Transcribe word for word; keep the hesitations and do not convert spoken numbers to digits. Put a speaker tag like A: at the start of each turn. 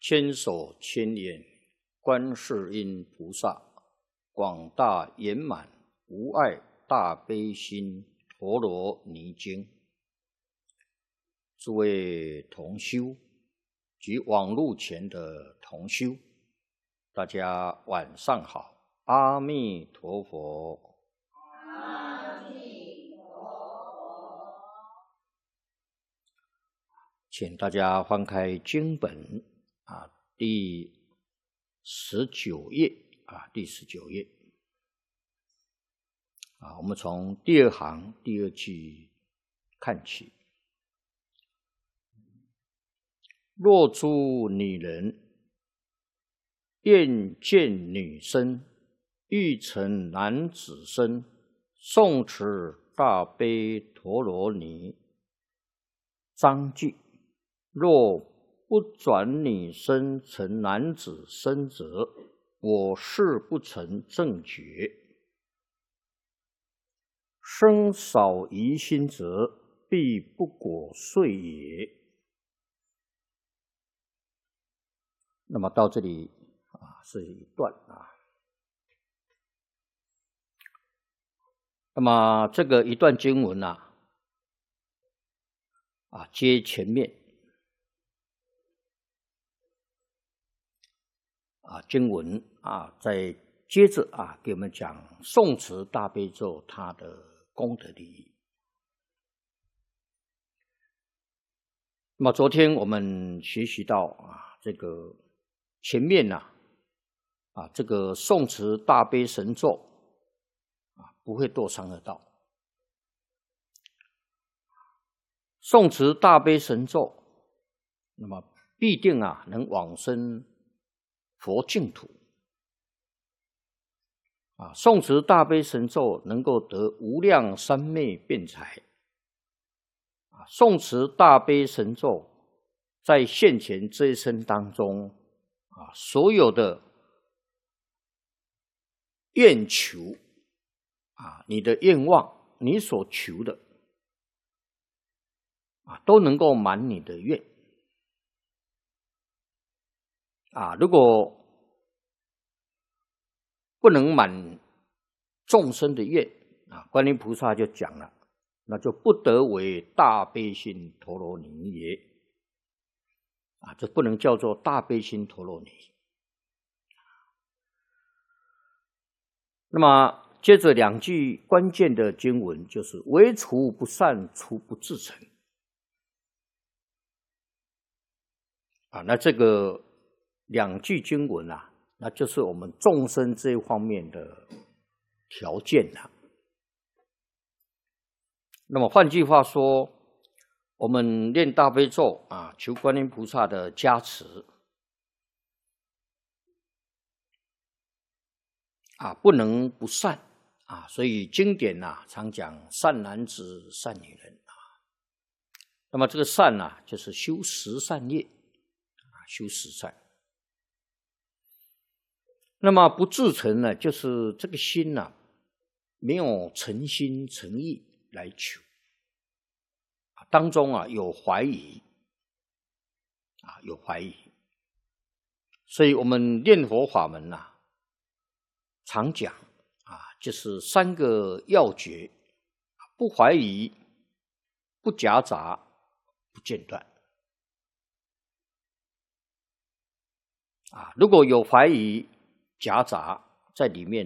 A: 千手千眼观世音菩萨，广大圆满无碍大悲心陀罗尼经。诸位同修及网络前的同修，大家晚上好，阿弥陀佛。
B: 阿弥陀佛。
A: 请大家翻开经本啊，第十九页啊，第十九页啊，我们从第二行第二句看起。若诸女人愿见女身，欲成男子身，诵持大悲陀罗尼章句。若不转女身成男子身者，我誓不成正觉。生少疑心者，必不果遂也。那么到这里啊，是一段啊。那么这个一段经文啊，啊接前面啊经文啊，再接着啊给我们讲诵持大悲咒它的功德利益。那么昨天我们学习到啊，这个前面呢 啊, 啊，这个诵持大悲神咒啊，不会堕三恶道。诵持大悲神咒，那么必定啊能往生佛净土。啊，诵持大悲神咒能够得无量三昧辩才。啊，诵持大悲神咒，在现前这一生当中。啊，所有的愿求啊，你的愿望，你所求的啊，都能够满你的愿啊。如果不能满众生的愿啊，观音菩萨就讲了，那就不得为大悲心陀罗尼也。啊，这不能叫做大悲心陀罗尼。那么接着两句关键的经文就是“唯除不善，除不至诚”。啊，那这个两句经文啊，那就是我们众生这一方面的条件了。那么换句话说，我们念大悲咒啊，求观音菩萨的加持啊，不能不善啊。所以经典啊常讲善男子、善女人啊。那么这个善啊，就是修十善业啊，修十善。那么不至诚呢，就是这个心呢、啊，没有诚心诚意来求。当中啊有怀疑啊有怀疑，所以我们念佛法门呐、啊，常讲啊，就是三个要诀：不怀疑、不夹杂、不间断。啊，如果有怀疑、夹杂在里面。